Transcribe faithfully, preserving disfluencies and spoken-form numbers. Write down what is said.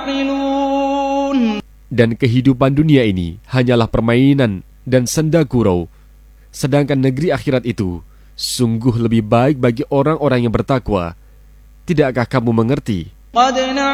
تعقلون. Dan kehidupan dunia ini hanyalah permainan dan senda gurau, sedangkan negeri akhirat itu sungguh lebih baik bagi orang-orang yang bertakwa. Tidakkah kamu mengerti? قد